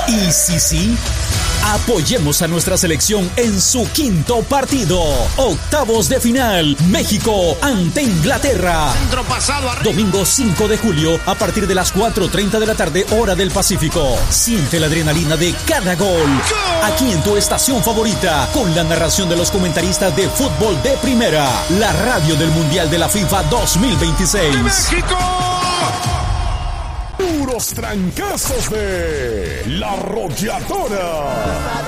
¿Y sí? Apoyemos a nuestra selección en su quinto partido. Octavos de final. México ante Inglaterra. Domingo 5 de julio a partir de las 4:30 de la tarde, hora del Pacífico. Siente la adrenalina de cada gol. Aquí en tu estación favorita, con la narración de los comentaristas de fútbol de primera. La radio del Mundial de la FIFA 2026. ¡México! Puros trancazos de La Arrolladora.